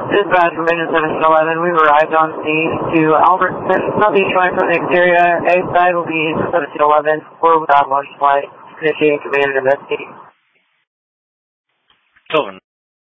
Dispatch from Engine 711, we've arrived on scene to Albertson, southeast showing from the exterior. A side will be 1711, or without launch flight. Initiating command and investigate. Sylvan.